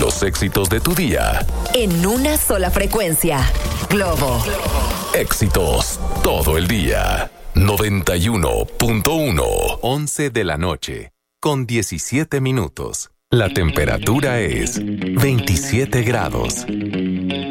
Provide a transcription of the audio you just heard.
Los éxitos de tu día. En una sola frecuencia. Globo. Éxitos todo el día. 91.1. 11 de la noche, con 17 minutos. La temperatura es 27 grados.